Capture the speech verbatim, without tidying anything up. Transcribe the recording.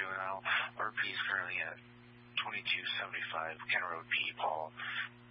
now. R P is currently at twenty-two seventy-five. Kenner Road P, Paul.